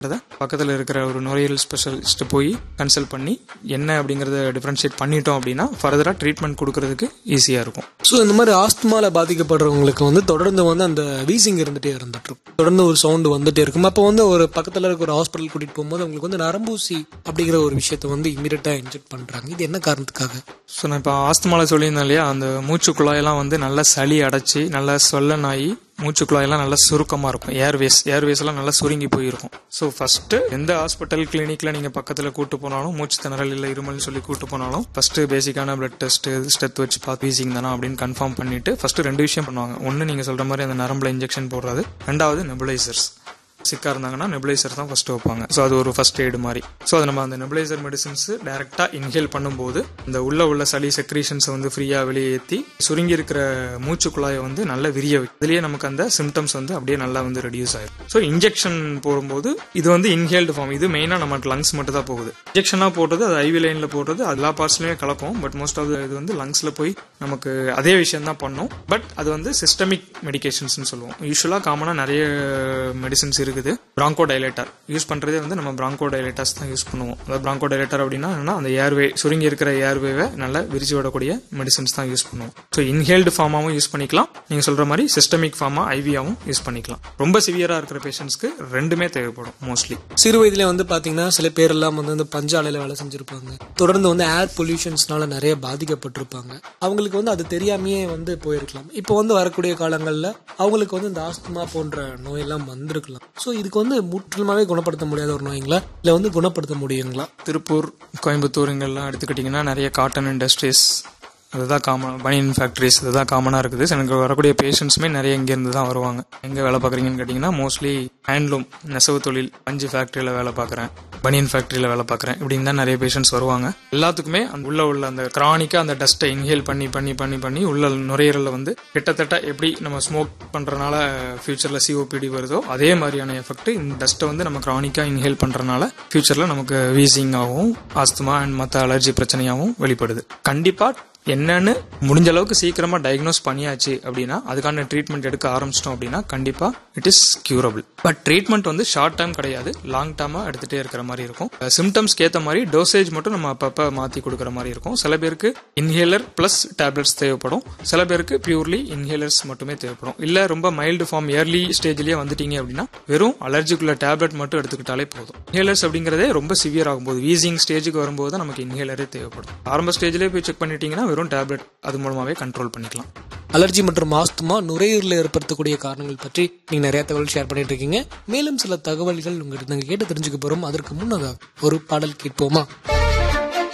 பக்கத்தில் இருக்கிற ஒரு நுரையீரல் ஸ்பெஷலிஸ்ட் போய் கன்சல்ட் பண்ணி என்ன அப்படிங்கறத டிஃபரன்ஷியேட் பண்ணிட்டோம் அப்படின்னா ஃபர்தரா ட்ரீட்மெண்ட் கொடுக்கறதுக்கு ஈஸியா இருக்கும். ஸோ இந்த மாதிரி ஆஸ்துமால பாதிக்கப்படுறவங்களுக்கு தொடர்ந்து அந்த வீசிங் இருந்துட்டே இருந்துட்டு இருக்கும், தொடர்ந்து ஒரு சவுண்ட் வந்துட்டே இருக்கும். அப்போ ஒரு பக்கத்தில் இருக்க ஒரு ஹாஸ்பிட்டல் கூட்டிட்டு போகும்போது அவங்களுக்கு நரம்பூசி அப்படிங்கிற ஒரு விஷயத்த இமீடியட்டா இன்ஜெக்ட் பண்றாங்க. இது என்ன காரணத்துக்காக? ஸோ நான் இப்போ ஆஸ்துமால சொல்லியிருந்தேன் இல்லையா, அந்த மூச்சு குழாயெல்லாம் நல்லா சளி அடைச்சி நல்லா சொல்லனாயி மூச்சு குழாயெல்லாம் நல்லா சுருக்கமா இருக்கும். ஏர்வேஸ் எல்லாம் நல்லா சுருங்கி போயிருக்கும். ஸோ ஃபர்ஸ்ட் எந்த ஹாஸ்பிட்டல் கிளினிக்ல நீங்க பக்கத்துல கூட்டு போனாலும் மூச்சு திணறல் இல்ல இருமல் சொல்லி கூட்டு போனாலும் ஃபர்ஸ்ட் பேசிக்கான பிளட் டெஸ்ட் ஸ்டெத் வச்சு பார்த்து வீசிங் தானா அப்படின்னு கன்ஃபார்ம் பண்ணிட்டு ஃபர்ஸ்ட் 2 விஷயம் பண்ணுவாங்க. ஒன்னு நீங்க சொல்ற மாதிரி அந்த நரம்புல இன்ஜெக்ஷன் போடுறது, 2வது நெபுலைசர்ஸ். சிக்கா இருந்தாங்கன்னா நெபுலைசர் தான் ஃபர்ஸ்ட் வைப்பாங்க. ஸோ அது ஒரு ஃபர்ஸ்ட் எய்டு மாதிரி. ஸோ அது நம்ம அந்த நெபுலைசர் மெடிசின்ஸ் டைரக்டா இன்ஹேல் பண்ணும்போது இந்த உள்ள சளி செக்ரீஷன்ஸ் ஃப்ரீயா வெளியேற்றி சுருங்கி இருக்கிற மூச்சு குழாயை நல்லா விரிய வைக்கும். இதுலயே நமக்கு அந்த சிம்டம்ஸ் அப்படியே நல்லா ரெடியூஸ் ஆயிடும். ஸோ இன்ஜெக்ஷன் போடும்போது இது இன்ஹேல்டு ஃபார்ம். இது மெயினா நமக்கு லங்ஸ் மட்டும் தான் போகுது. இன்ஜெக்ஷனா போடுறது அது ஐவி லைன்ல போடுறது எல்லா பார்ட்ஸ்லயுமே கலக்கும். பட் மோஸ்ட் ஆஃப் இது லங்ஸ்ல போய் நமக்கு அதே விஷயம் தான் பண்ணும். பட் அது சிஸ்டமிக் மெடிகேஷன்ஸ் சொல்லுவோம். யூஸ்வலா காமனா நிறைய மெடிசின்ஸ் இருக்குது. பிராங்கோ டைலேட்டர் யூஸ் பண்றதே நம்ம பிராங்கோ டைலேட்டர்ஸ் தான் யூஸ் பண்ணுவோம். அதாவது பிராங்கோ டைலேட்டர் அப்படின்னா அந்த ஏர்வே சுருங்கி இருக்கிற ஏர்வேவை நல்லா விரிச்சு விடக்கூடிய மெடிசின்ஸ் தான் யூஸ் பண்ணுவோம். ஸோ இன்ஹேல்டு ஃபார்மாவும் யூஸ் பண்ணிக்கலாம், நீங்க சொல்ற மாதிரி சிஸ்டமிக் ஃபார்மா ஐவியாவும் யூஸ் பண்ணிக்கலாம். ரொம்ப சிவியரா இருக்கிற பேஷண்ட்ஸ்க்கு ரெண்டுமே தேவைப்படும். மோஸ்ட்லி சிறு வயதுல பாத்தீங்கன்னா சில பேர் எல்லாம் பஞ்சாலையில வேலை செஞ்சிருப்பாங்க, தொடர்ந்து ஏர் பொல்யூஷன்ஸ்னால நிறைய பாதிக்கப்பட்டிருப்பாங்க. அவங்களுக்கு அது தெரியாமையே போயிருக்கலாம். இப்போ வரக்கூடிய காலங்கள்ல அவங்களுக்கு இந்த ஆஸ்துமா போன்ற நோயெல்லாம் வந்திருக்கலாம். ஸோ இதுக்கு முற்றிலுமாவே குணப்படுத்த முடியாத ஒரு நோய்ங்களா இல்ல குணப்படுத்த முடியுங்களா? திருப்பூர், கோயம்புத்தூர் இங்கெல்லாம் எடுத்துக்கிட்டீங்கன்னா நிறைய காட்டன் இண்டஸ்ட்ரீஸ், அதுதான் காமன், பனியன் ஃபேக்டரிஸ் இதுதான் காமனா இருக்குது. எனக்கு வரக்கூடிய பேஷண்ட்ஸுமே நிறைய இங்க இருந்து தான் வருவாங்க. எங்க வேலை பாக்குறீங்கன்னு கேட்டீங்கன்னா மோஸ்ட்லி ஹேண்ட்லூம், நெசவு தொழில், பஞ்சு ஃபேக்டரியில வேலை பாக்குறேன், பனியன் ஃபேக்டரியில வேலை பாக்குறேன், இப்படின்னு தான் நிறைய பேஷண்ட்ஸ் வருவாங்க. எல்லாத்துக்குமே உள்ள அந்த கிரானிக்கா அந்த டஸ்ட்டை இன்ஹேல் பண்ணி பண்ணி பண்ணி பண்ணி உள்ள நுரையீரல்ல கிட்டத்தட்ட எப்படி நம்ம ஸ்மோக் பண்றதுனால ஃபியூச்சர்ல சிஓபிடி வருதோ அதே மாதிரியான எஃபெக்ட் இந்த டஸ்ட்டை நம்ம கிரானிக்கா இன்ஹேல் பண்றதுனால ஃபியூச்சர்ல நமக்கு வீசிங் ஆகும், ஆஸ்துமா அண்ட் மற்ற அலர்ஜி பிரச்சனையாகவும் வெளிப்படுது. கண்டிப்பா என்னன்னு முடிஞ்ச அளவுக்கு சீக்கிரமா டயக்னோஸ் பண்ணியாச்சு அப்படின்னா அதுக்கான ட்ரீட்மெண்ட் எடுக்க ஆரம்பிச்சிட்டோம் அப்படின்னா கண்டிப்பா it is curable. But treatment short term கிடையாது, லாங் டேர்மா எடுத்துட்டே இருக்கிற மாதிரி இருக்கும். சிம்டம்ஸ்க்கு ஏற்ற மாதிரி டோசேஜ் மட்டும் நம்ம அப்பப்ப மாத்தி கொடுக்குற மாதிரி இருக்கும். சில பேருக்கு இன்ஹேலர் பிளஸ் டேப்லெட்ஸ் தேவைப்படும், சில பேருக்கு பியூர்லி இன்ஹேலர்ஸ் மட்டுமே தேவைப்படும். இல்ல ரொம்ப மைல்டு ஃபார்ம் ஏர்லி ஸ்டேஜ்லயே வந்துட்டீங்க அப்படின்னா வெறும் அலர்ஜிக்குள்ள டேப்லெட் மட்டும் எடுத்துக்கிட்டாலே போதும். இன்ஹேலர்ஸ் அப்படிங்கறதே ரொம்ப சிவியர் ஆகும்போது வீசிங் ஸ்டேஜுக்கு வரும்போது தான் நமக்கு இன்ஹேலரே தேவைப்படும். ஆரம்ப ஸ்டேஜ்லயே போய் செக் பண்ணிட்டீங்கன்னா வெறும் டேப்லெட் அது மூலமாவே கண்ட்ரோல் பண்ணிக்கலாம். அலர்ஜி மற்றும் ஆஸ்துமா நுரையீரலில் ஏற்படுத்தக்கூடிய காரணங்கள் பற்றி நீங்க நிறைய தகவல் ஷேர் பண்ணிட்டு இருக்கீங்க. மேலும் சில தகவல்கள் உங்ககிட்ட நாங்க கேட்டு தெரிஞ்சுக்க போறோம். அதற்கு முன்னதாக ஒரு பாடல் கேட்போமா?